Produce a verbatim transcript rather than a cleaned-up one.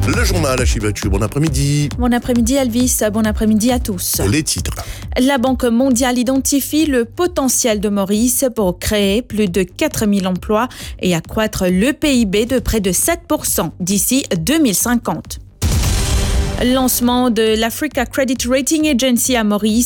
Le journal à Chivachu, bon après-midi. Bon après-midi Elvis, bon après-midi à tous. Les titres. La Banque mondiale identifie le potentiel de Maurice pour créer plus de quatre mille emplois et accroître le P I B de près de sept pour cent d'ici deux mille cinquante. Lancement de l'Africa Credit Rating Agency à Maurice.